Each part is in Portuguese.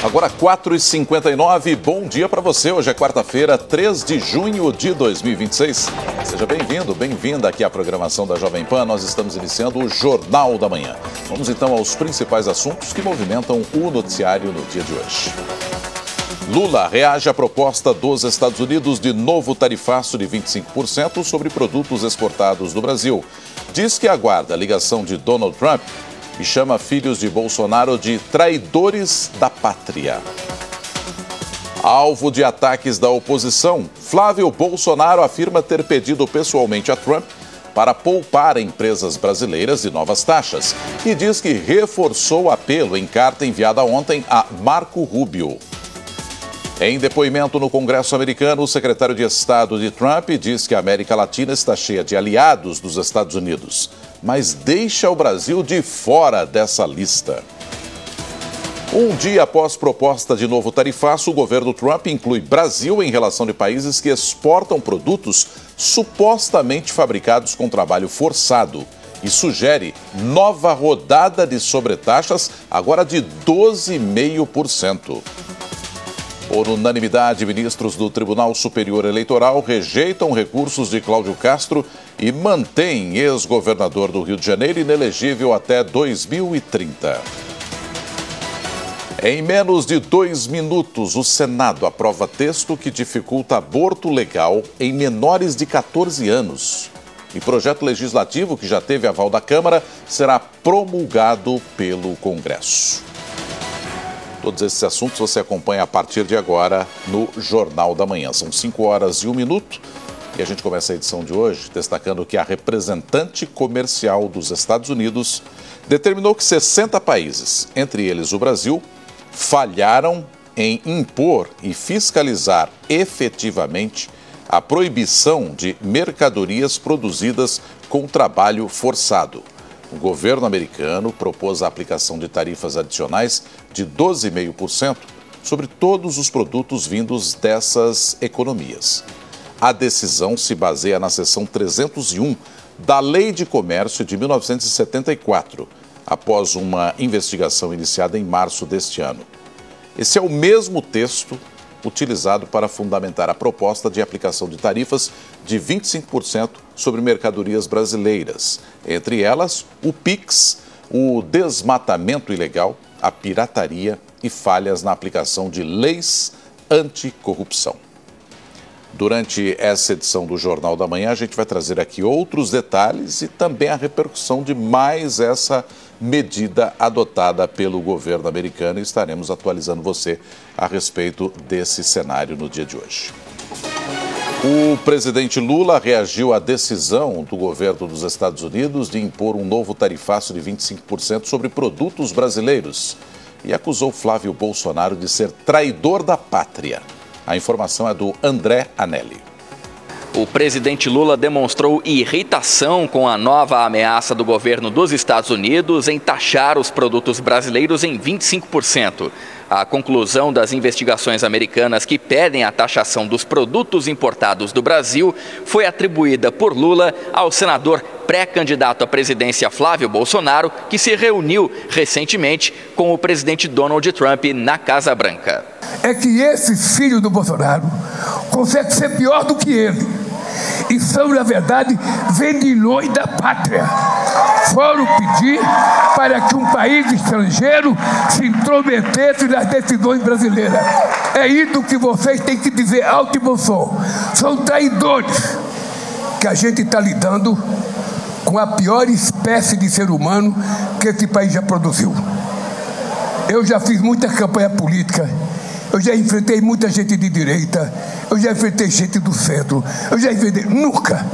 Agora 4h59, bom dia para você. Hoje é quarta-feira, 3 de junho de 2026. Seja bem-vindo, bem-vinda aqui à programação da Jovem Pan. Nós estamos iniciando o Jornal da Manhã. Vamos então aos principais assuntos que movimentam o noticiário no dia de hoje. Lula reage à proposta dos Estados Unidos de novo tarifaço de 25% sobre produtos exportados do Brasil. Diz que aguarda a ligação de Donald Trump e chama filhos de Bolsonaro de traidores da pátria. Alvo de ataques da oposição, Flávio Bolsonaro afirma ter pedido pessoalmente a Trump para poupar empresas brasileiras de novas taxas e diz que reforçou o apelo em carta enviada ontem a Marco Rubio. Em depoimento no Congresso americano, o secretário de Estado de Trump diz que a América Latina está cheia de aliados dos Estados Unidos, mas deixa o Brasil de fora dessa lista. Um dia após proposta de novo tarifaço, o governo Trump inclui Brasil em relação de países que exportam produtos supostamente fabricados com trabalho forçado e sugere nova rodada de sobretaxas, agora de 12,5%. Por unanimidade, ministros do Tribunal Superior Eleitoral rejeitam recursos de Cláudio Castro e mantêm ex-governador do Rio de Janeiro inelegível até 2030. Em menos de 2 minutos, o Senado aprova texto que dificulta aborto legal em menores de 14 anos. E projeto legislativo, que já teve aval da Câmara, será promulgado pelo Congresso. Todos esses assuntos você acompanha a partir de agora no Jornal da Manhã. São 5h01 e a gente começa a edição de hoje destacando que a representante comercial dos Estados Unidos determinou que 60 países, entre eles o Brasil, falharam em impor e fiscalizar efetivamente a proibição de mercadorias produzidas com trabalho forçado. O governo americano propôs a aplicação de tarifas adicionais de 12,5% sobre todos os produtos vindos dessas economias. A decisão se baseia na seção 301 da Lei de Comércio de 1974, após uma investigação iniciada em março deste ano. Esse é o mesmo texto utilizado para fundamentar a proposta de aplicação de tarifas de 25% sobre mercadorias brasileiras, entre elas o PIX, o desmatamento ilegal, a pirataria e falhas na aplicação de leis anticorrupção. Durante essa edição do Jornal da Manhã, a gente vai trazer aqui outros detalhes e também a repercussão de mais essa medida adotada pelo governo americano e estaremos atualizando você a respeito desse cenário no dia de hoje. O presidente Lula reagiu à decisão do governo dos Estados Unidos de impor um novo tarifaço de 25% sobre produtos brasileiros e acusou Flávio Bolsonaro de ser traidor da pátria. A informação é do André Anelli. O presidente Lula demonstrou irritação com a nova ameaça do governo dos Estados Unidos em taxar os produtos brasileiros em 25%. A conclusão das investigações americanas que pedem a taxação dos produtos importados do Brasil foi atribuída por Lula ao senador pré-candidato à presidência Flávio Bolsonaro, que se reuniu recentemente com o presidente Donald Trump na Casa Branca. É que esses filhos do Bolsonaro conseguem ser pior do que ele. E são, na verdade, vendilhões da pátria. Foram pedir para que um país estrangeiro se intrometesse nas decisões brasileiras. É isso que vocês têm que dizer alto e bom som. São traidores. Que a gente está lidando com a pior espécie de ser humano que esse país já produziu. Eu já fiz muita campanha política. Eu já enfrentei muita gente de direita, eu já enfrentei gente do centro, eu já enfrentei... Nunca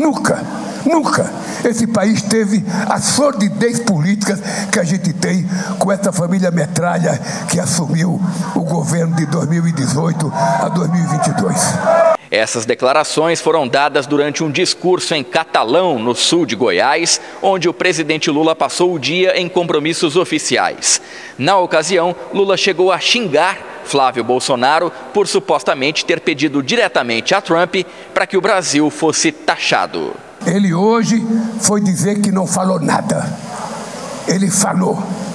esse país teve a sordidez política que a gente tem com essa família metralha que assumiu o governo de 2018 a 2022. Essas declarações foram dadas durante um discurso em Catalão, no sul de Goiás, onde o presidente Lula passou o dia em compromissos oficiais. Na ocasião, Lula chegou a xingar Flávio Bolsonaro por supostamente ter pedido diretamente a Trump para que o Brasil fosse taxado. Ele hoje foi dizer que não falou nada. Ele falou.